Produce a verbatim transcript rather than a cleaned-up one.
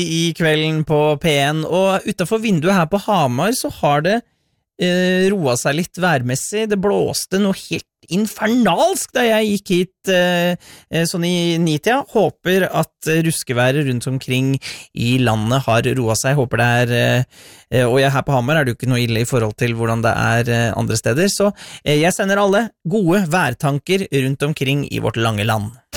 I kvelden på P en, og utenfor vinduet her på Hamar så har det eh, roet seg litt værmessig. Det blåste noe helt infernalsk da jeg gikk hit eh, sånn i nitida. Håper at ruskeværet rundt omkring i landet har roet seg. Håper det er, eh, og jeg her på Hamar er det jo ikke noe ille i forhold til hvordan det er eh, andre steder, så eh, jeg sender alle gode værtanker rundt omkring i vårt lange land.